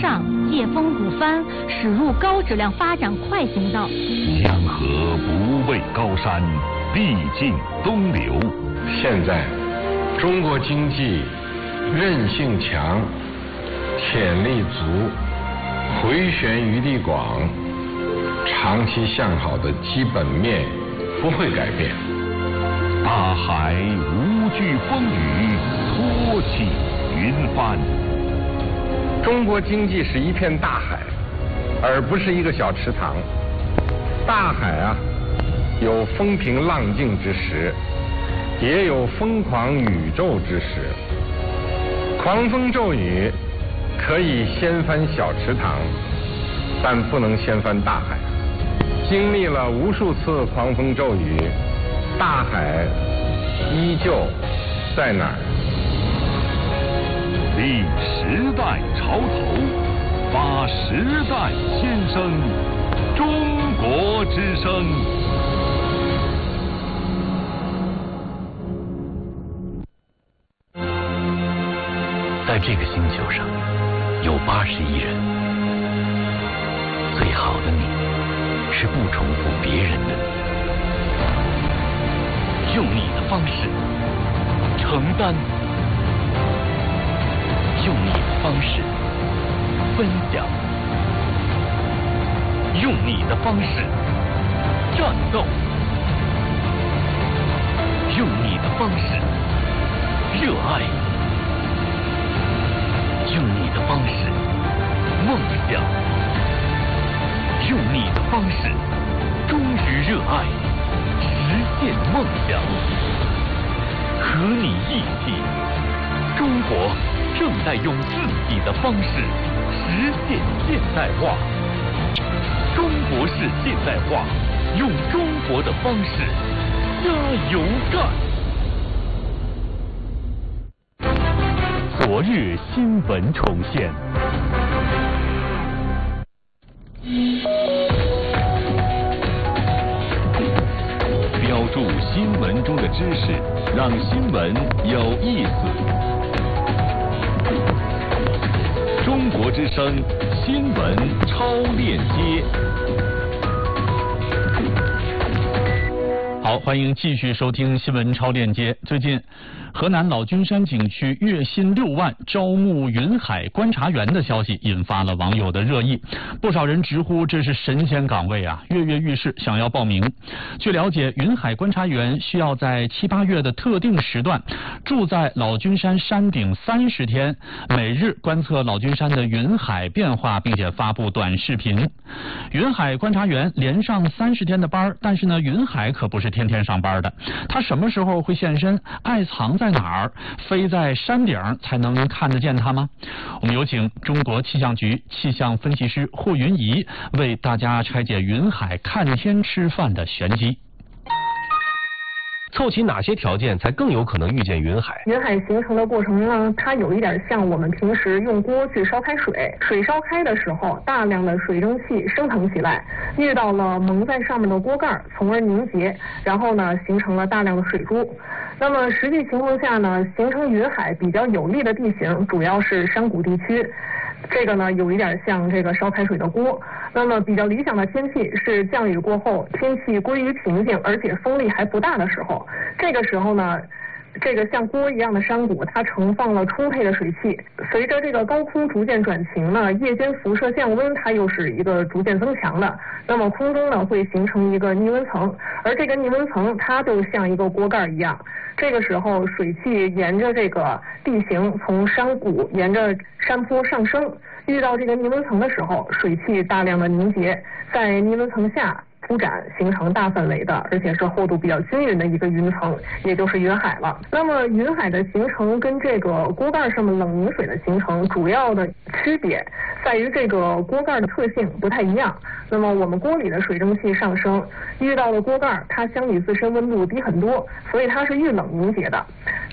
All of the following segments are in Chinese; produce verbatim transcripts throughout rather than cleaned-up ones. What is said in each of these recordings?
上，借风鼓帆，驶入高质量发展快行道。 江河不畏高山，必尽东流。 现在，中国经济韧性强，潜力足，回旋余地广，长期向好的基本面不会改变。 大海无惧风雨，托起云帆。 中国经济是一片大海，而不是一个小池塘。大海啊，有风平浪静之时，也有疯狂宇宙之时。狂风骤雨可以掀翻小池塘，但不能掀翻大海。经历了无数次狂风骤雨，大海依旧在哪儿？ 立时代潮头，发时代先声，中国之声。 在这个星球上，有八十亿人。最好的你，是不重复别人的你。用你的方式承担，用你的方式分享，用你的方式战斗，用你的方式热爱，用你的方式梦想，用你的方式忠于热爱，实现梦想。和你一起，中国正在用自己的方式实现现代化。中国式现代化，用中国的方式加油干。昨日新闻重现。标注新闻中的知识，让新闻有意思。中国之声新闻超链接。 好，欢迎继续收听新闻超链接。最近，河南老君山景区月薪六万招募云海观察员的消息引发了网友的热议，不少人直呼这是神仙岗位啊，跃跃欲试，想要报名。据了解，云海观察员需要在七八月的特定时段住在老君山山顶三十天，每日观测老君山的云海变化，并且发布短视频。云海观察员连上三十天的班，但是呢，云海可不是天天上班的，他什么时候会现身？爱藏在哪儿？飞在山顶才能看得见他吗？我们有请中国气象局气象分析师霍云怡为大家拆解云海看天吃饭的玄机。 凑齐哪些条件才更有可能遇见云海？ 云海形成的过程呢，它有一点像我们平时用锅去烧开水，水烧开的时候，大量的水蒸气升腾起来，遇到了蒙在上面的锅盖，从而凝结，然后呢，形成了大量的水珠。那么实际情况下呢，形成云海比较有利的地形主要是山谷地区。这个呢有一点像这个烧开水的锅。那么比较理想的天气是降雨过后，天气归于平静，而且风力还不大的时候。这个时候呢，这个像锅一样的山谷，它盛放了充沛的水汽。随着这个高空逐渐转晴呢，夜间辐射降温，它又是一个逐渐增强的。那么空中呢会形成一个逆温层，而这个逆温层它就像一个锅盖一样。这个时候水汽沿着这个地形从山谷沿着山坡上升，遇到这个逆温层的时候，水汽大量的凝结，在逆温层下铺展，形成大范围的而且是厚度比较均匀的一个云层，也就是云海了。那么云海的形成跟这个锅盖上面冷凝水的形成主要的区别在于这个锅盖的特性不太一样。那么我们锅里的水蒸气上升，遇到的锅盖它相比自身温度低很多，所以它是遇冷凝结的。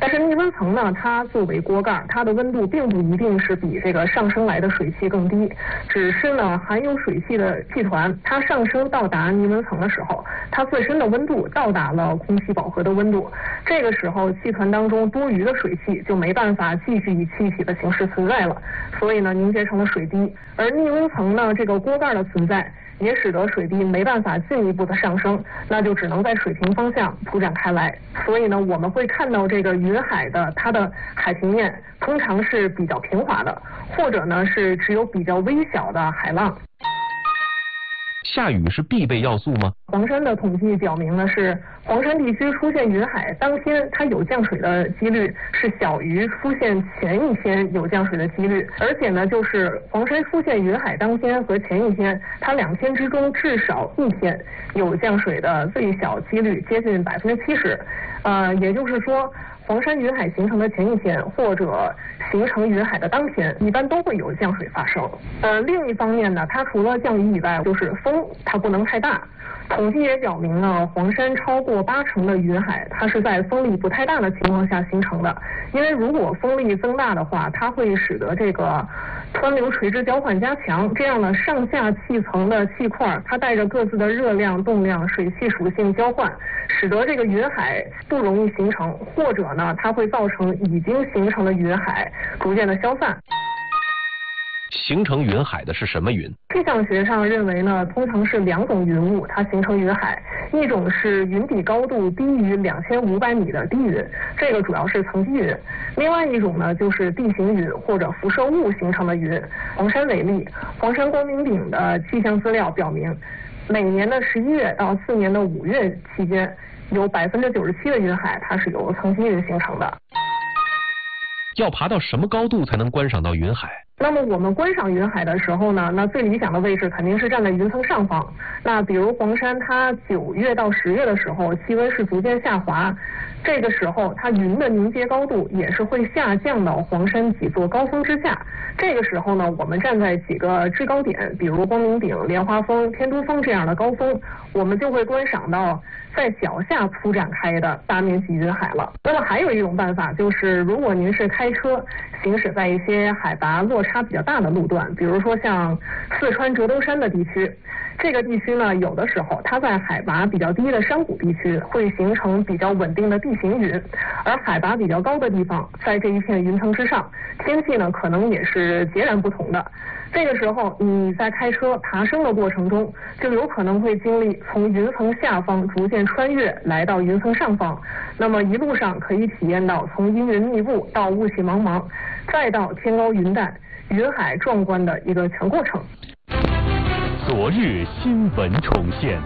但是逆温层呢，它作为锅盖，它的温度并不一定是比这个上升来的水汽更低，只是呢含有水汽的气团，它上升到达逆温层的时候，它自身的温度到达了空气饱和的温度，这个时候气团当中多余的水汽就没办法继续以气体的形式存在了，所以呢凝结成了水滴。而逆温层呢，这个锅盖的存在也使得水滴没办法进一步的上升，那就只能在水平方向铺展开来。所以呢，我们会看到这个云海的它的海平面通常是比较平滑的，或者呢是只有比较微小的海浪。 下雨是必备要素吗？ 黄山的统计表明呢，是黄山地区出现云海当天，它有降水的几率是小于出现前一天有降水的几率，而且呢，就是黄山出现云海当天和前一天，它两天之中至少一天有降水的最小几率接近百分之七十，呃，也就是说。黄山云海形成的前一天或者形成云海的当天，一般都会有降水发生。呃，另一方面呢，它除了降雨以外，就是风它不能太大。统计也表明呢，黄山超过八成的云海，它是在风力不太大的情况下形成的。因为如果风力增大的话，它会使得这个湍流垂直交换加强，这样呢，上下气层的气块它带着各自的热量、动量、水汽属性交换，使得这个云海不容易形成，或者呢，它会造成已经形成的云海逐渐的消散。 形成云海的是什么云？ 气象学上认为呢，通常是两种云雾它形成云海，一种是云底高度低于两千五百米的低云，这个主要是层积云；另外一种呢，就是地形云或者辐射雾形成的云。黄山为例，黄山光明顶的气象资料表明，每年的十一月到次年的五月期间，有百分之九十七的云海它是由层积云形成的。 要爬到什么高度才能观赏到云海？ 那么我们观赏云海的时候呢，那最理想的位置肯定是站在云层上方。那比如黄山，它九月到十月的时候，气温是逐渐下滑，这个时候它云的凝结高度也是会下降到黄山几座高峰之下。这个时候呢，我们站在几个制高点，比如光明顶、莲花峰、天都峰这样的高峰，我们就会观赏到在脚下铺展开的大面积云海了。那么还有一种办法，就是如果您是开车行驶在一些海拔落差比较大的路段，比如说像四川折兜山的地区，这个地区呢，有的时候它在海拔比较低的山谷地区会形成比较稳定的地形云，而海拔比较高的地方，在这一片云层之上，天气呢可能也是截然不同的。这个时候你在开车爬升的过程中，就有可能会经历从云层下方逐渐穿越来到云层上方，那么一路上可以体验到从阴云密布到雾气茫茫，再到天高云淡、云海壮观的一个全过程。 昨日新闻重现。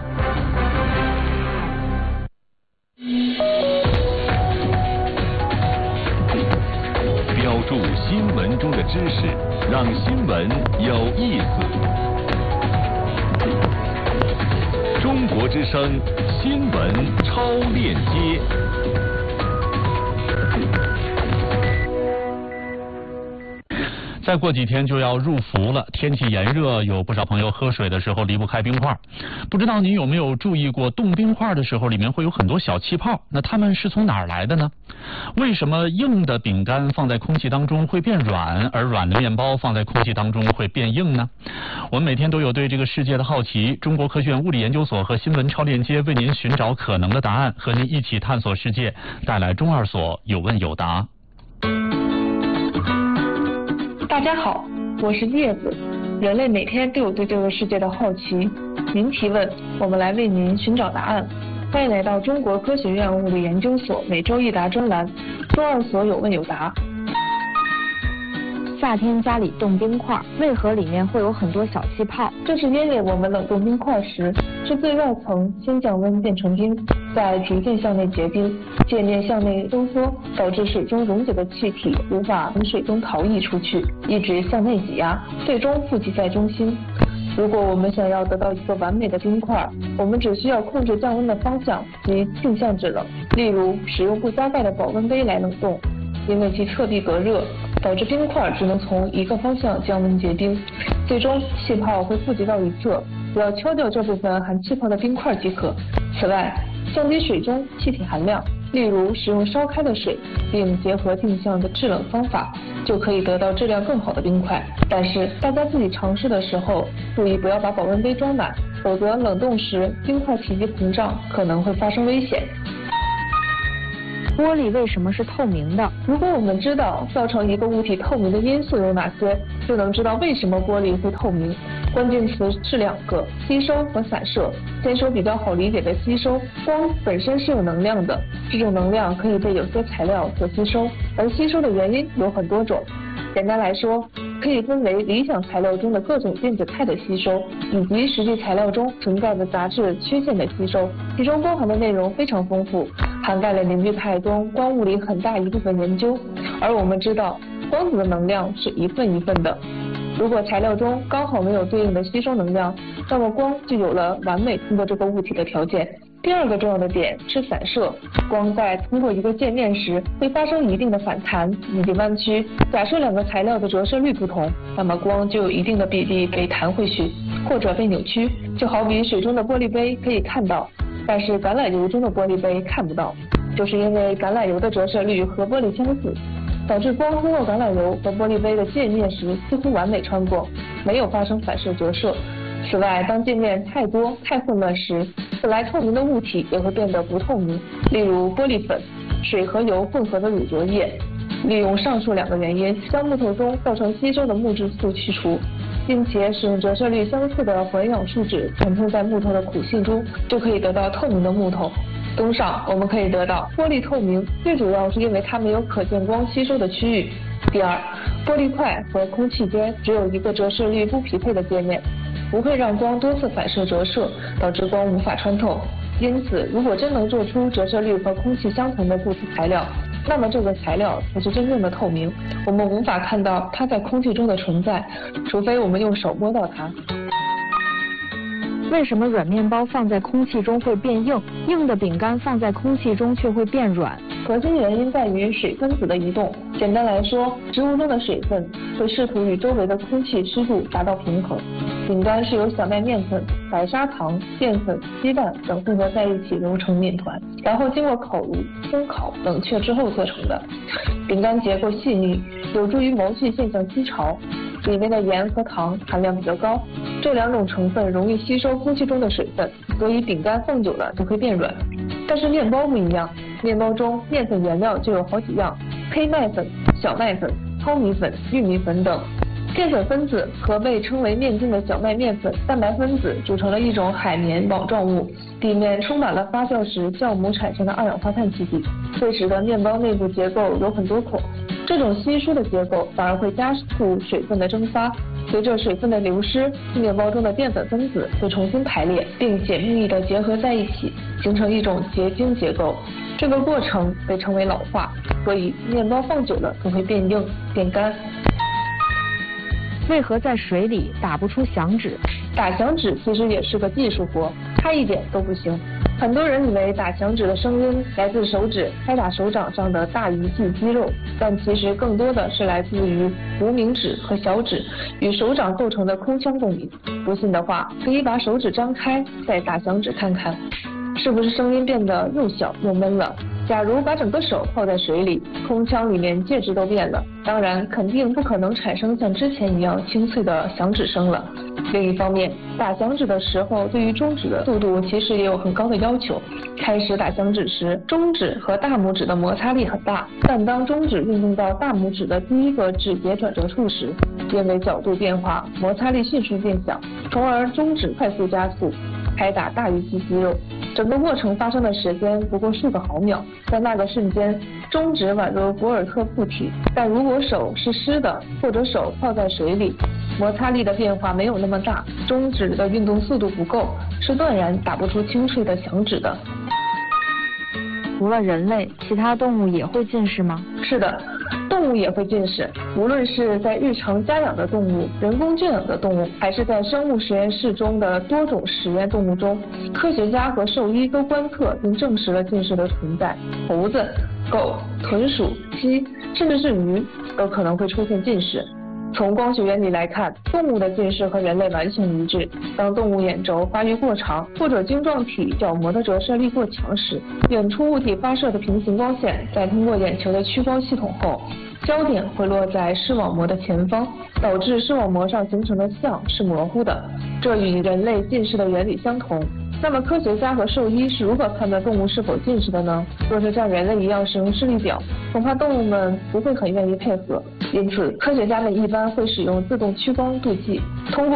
标注新闻中的知识，让新闻有意思。中国之声新闻超链接。 再过几天就要入伏了，天气炎热，有不少朋友喝水的时候离不开冰块。不知道您有没有注意过，冻冰块的时候里面会有很多小气泡，那它们是从哪儿来的呢？为什么硬的饼干放在空气当中会变软，而软的面包放在空气当中会变硬呢？我们每天都有对这个世界的好奇，中国科学院物理研究所和新闻超链接为您寻找可能的答案，和您一起探索世界，带来中二所有问有答。 大家好，我是叶子。人类每天都有对这个世界的好奇，您提问，我们来为您寻找答案。欢迎来到中国科学院物理研究所每周一答专栏，中二所有问有答。 夏天家里冻冰块，为何里面会有很多小气泡？ 这是因为我们冷冻冰块时，是最外层先降温变成冰，再逐渐向内结冰，渐渐向内收缩，导致水中溶解的气体无法从水中逃逸出去，一直向内挤压，最终富集在中心。如果我们想要得到一个完美的冰块，我们只需要控制降温的方向及径向制冷，例如使用不加盖的保温杯来冷冻，因为其侧壁隔热，导致冰块只能从一个方向降温结冰，最终气泡会富集到一侧，只要敲掉这部分含气泡的冰块即可。此外，降低水中气体含量， 例如使用烧开的水，并结合定向的制冷方法，就可以得到质量更好的冰块。但是大家自己尝试的时候，注意不要把保温杯装满，否则冷冻时冰块体积膨胀，可能会发生危险。 玻璃为什么是透明的？ 如果我们知道造成一个物体透明的因素有哪些，就能知道为什么玻璃会透明。关键词是两个：吸收和散射。先说比较好理解的吸收，光本身是有能量的，这种能量可以被有些材料所吸收，而吸收的原因有很多种。简单来说，可以分为理想材料中的各种电子态的吸收，以及实际材料中存在的杂质缺陷的吸收，其中包含的内容非常丰富，涵盖了凝聚态中光物理很大一部分研究。而我们知道，光子的能量是一份一份的。如果材料中刚好没有对应的吸收能量，那么光就有了完美通过这个物体的条件。第二个重要的点是散射，光在通过一个界面时会发生一定的反弹以及弯曲。假设两个材料的折射率不同，那么光就有一定的比例被弹回去或者被扭曲。就好比水中的玻璃杯可以看到，但是橄榄油中的玻璃杯看不到，就是因为橄榄油的折射率和玻璃相似，导致光通过橄榄油和玻璃杯的界面时几乎完美穿过，没有发生反射折射。此外，当界面太多太混乱时，本来透明的物体也会变得不透明。例如玻璃粉、水和油混合的乳浊液，利用上述两个原因，将木头中造成吸收的木质素去除，并且使用折射率相似的环氧树脂沉浸在木头的苦性中，就可以得到透明的木头。综上，我们可以得到玻璃透明，最主要是因为它没有可见光吸收的区域。第二，玻璃块和空气间只有一个折射率不匹配的界面，不会让光多次反射折射，导致光无法穿透。因此，如果真能做出折射率和空气相同的固体材料，那么这个材料才是真正的透明。我们无法看到它在空气中的存在，除非我们用手摸到它。 为什么软面包放在空气中会变硬，硬的饼干放在空气中却会变软？ 核心原因在于水分子的移动。简单来说，植物中的水分会试图与周围的空气湿度达到平衡。饼干是由小麦面粉、白砂糖、淀粉、鸡蛋等混合在一起揉成面团，然后经过烤炉、烘烤、冷却之后做成的。饼干结构细腻，有助于毛细现象吸潮。里面的盐和糖含量比较高，这两种成分容易吸收空气中的水分，所以饼干放久了就会变软。但是面包不一样，面包中面粉原料就有好几样，黑麦粉、小麦粉、糙米粉、玉米粉等。淀粉分子和被称为面筋的小麦面粉蛋白分子组成了一种海绵网状物，里面充满了发酵时酵母产生的二氧化碳气体，会使得面包内部结构有很多孔。这种稀疏的结构反而会加速水分的蒸发，随着水分的流失，面包中的淀粉分子会重新排列，并且密密地结合在一起，形成一种结晶结构。这个过程被称为老化，所以面包放久了就会变硬、变干。 为何在水里打不出响指？ 打响指其实也是个技术活，它一点都不行。很多人以为打响指的声音来自手指拍打手掌上的大鱼际肌肉，但其实更多的是来自于无名指和小指与手掌构成的空腔共鸣。不信的话，可以把手指张开，再打响指看看，是不是声音变得又小又闷了？假如把整个手泡在水里，空腔里面介质都变了，当然肯定不可能产生像之前一样清脆的响指声了。另一方面，打响指的时候，对于中指的速度其实也有很高的要求。开始打响指时，中指和大拇指的摩擦力很大，但当中指运动到大拇指的第一个指节转折处时，因为角度变化，摩擦力迅速变小，从而中指快速加速，拍打大鱼际肌肉。整个过程发生的时间不过数个毫秒，在那个瞬间，中指宛如博尔特固体。但如果手是湿的，或者手泡在水里，摩擦力的变化没有那么大，中指的运动速度不够，是断然打不出清脆的响指的。 除了人类，其他动物也会近视吗？ 是的，动物也会近视，无论是在日常家养的动物、人工圈养的动物，还是在生物实验室中的多种实验动物中，科学家和兽医都观测并证实了近视的存在。猴子、狗、豚鼠、鸡，甚至是鱼，都可能会出现近视。 从光学原理来看，动物的近视和人类完全一致。当动物眼轴发育过长，或者晶状体角膜的折射力过强时，远处物体发射的平行光线在通过眼球的屈光系统后，焦点会落在视网膜的前方，导致视网膜上形成的像是模糊的。这与人类近视的原理相同。那么科学家和兽医是如何判断动物是否近视的呢？若是像人类一样使用视力表，恐怕动物们不会很愿意配合。因此，科学家们一般会使用自动屈光度计，通过